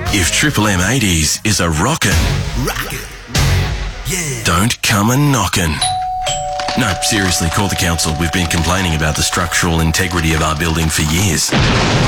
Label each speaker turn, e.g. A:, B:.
A: If Triple M 80s is a rockin',
B: Yeah.
A: don't come a knockin'. No, seriously, call the council. We've been complaining about the structural integrity of our building for years.